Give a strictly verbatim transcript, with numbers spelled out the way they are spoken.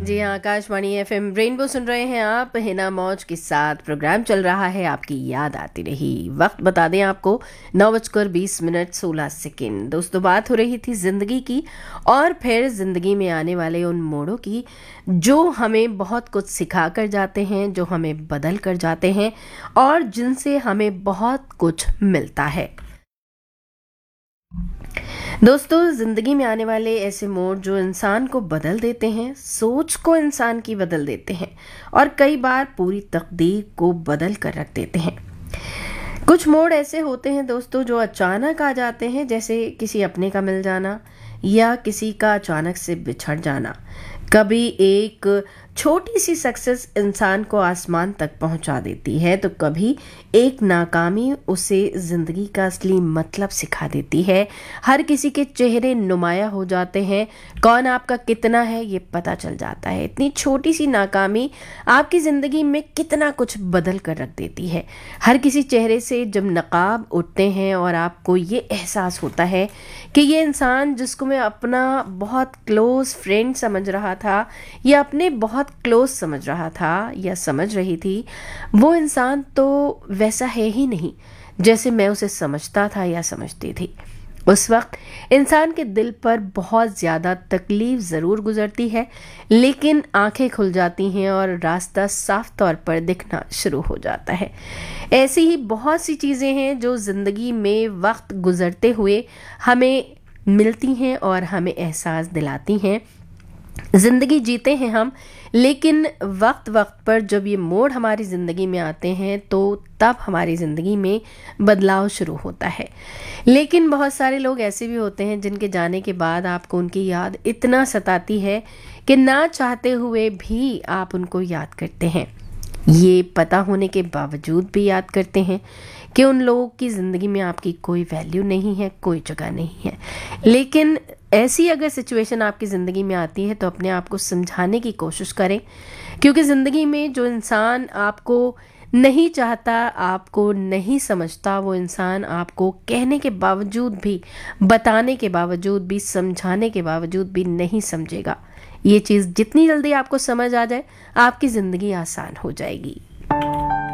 जी हाँ, Akashvani FM rainbow सुन रहे हैं आप। हिना मौज के साथ प्रोग्राम चल रहा है आपकी याद आती रही। वक्त बता दें आपको नौ बजकर बीस मिनट सोलह सेकेंड। दोस्तों, बात हो रही थी जिंदगी की और फिर जिंदगी में आने वाले उन मोड़ों की जो हमें बहुत कुछ सिखा कर जाते हैं, जो हमें बदल कर जाते हैं और जिनसे हमें बहुत कुछ मिलता है। दोस्तों, जिंदगी में आने वाले ऐसे मोड़ जो इंसान को बदल देते हैं, सोच को इंसान की बदल देते हैं और कई बार पूरी तकदीर को बदल कर रख देते हैं। कुछ मोड़ ऐसे होते हैं दोस्तों जो अचानक आ जाते हैं, जैसे किसी अपने का मिल जाना या किसी का अचानक से बिछड़ जाना। कभी एक छोटी सी सक्सेस इंसान को आसमान तक पहुंचा देती है, तो कभी एक नाकामी उसे जिंदगी का असली मतलब सिखा देती है। हर किसी के चेहरे नुमाया हो जाते हैं, कौन आपका कितना है ये पता चल जाता है। इतनी छोटी सी नाकामी आपकी ज़िंदगी में कितना कुछ बदल कर रख देती है। हर किसी चेहरे से जब नकाब उठते हैं और आपको ये एहसास होता है कि ये इंसान जिसको मैं अपना बहुत क्लोज फ्रेंड समझ रहा था या अपने बहुत क्लोज समझ रहा था या समझ रही थी, वो इंसान तो वैसा है ही नहीं जैसे मैं उसे समझता था या समझती थी। उस वक्त इंसान के दिल पर बहुत ज़्यादा तकलीफ ज़रूर गुजरती है, लेकिन आंखें खुल जाती हैं और रास्ता साफ तौर पर दिखना शुरू हो जाता है। ऐसी ही बहुत सी चीज़ें हैं जो ज़िंदगी में वक्त गुजरते हुए हमें मिलती हैं और हमें एहसास दिलाती हैं। ज़िंदगी जीते हैं हम, लेकिन वक्त वक्त पर जब ये मोड़ हमारी ज़िंदगी में आते हैं तो तब हमारी ज़िंदगी में बदलाव शुरू होता है। लेकिन बहुत सारे लोग ऐसे भी होते हैं जिनके जाने के बाद आपको उनकी याद इतना सताती है कि ना चाहते हुए भी आप उनको याद करते हैं। ये पता होने के बावजूद भी याद करते हैं कि उन लोगों की ज़िंदगी में आपकी कोई वैल्यू नहीं है, कोई जगह नहीं है। लेकिन ऐसी अगर सिचुएशन आपकी ज़िंदगी में आती है तो अपने आप को समझाने की कोशिश करें, क्योंकि ज़िंदगी में जो इंसान आपको नहीं चाहता, आपको नहीं समझता, वो इंसान आपको कहने के बावजूद भी, बताने के बावजूद भी, समझाने के बावजूद भी नहीं समझेगा। ये चीज़ जितनी जल्दी आपको समझ आ जाए, आपकी ज़िंदगी आसान हो जाएगी।